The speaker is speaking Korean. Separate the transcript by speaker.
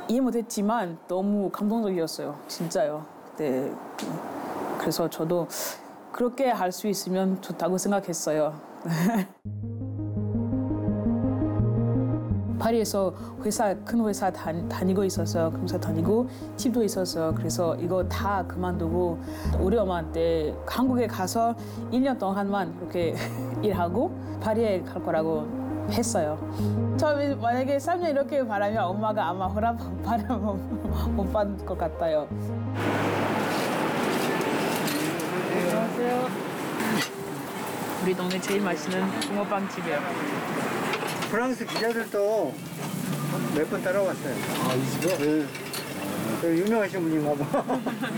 Speaker 1: 이해 못했지만 너무 감동적이었어요. 진짜요. 네. 그래서 저도 그렇게 할 수 있으면 좋다고 생각했어요. 파리에서 큰 회사 다니고 있었어요. 회사 다니고 집도 있었어요. 그래서 이거 다 그만두고 우리 엄마한테 한국에 가서 1년 동안만 이렇게 일하고 파리에 갈 거라고 했어요. 처음에 만약에 3년 이렇게 바라면 엄마가 아마 못 받을 것 같아요. 안녕하세요. 우리 동네 제일 맛있는 붕어빵 집이에요.
Speaker 2: 프랑스 기자들도 몇 번 따라왔어요.
Speaker 3: 아, 이 집이요?
Speaker 2: 네. 유명하신 분인가 봐.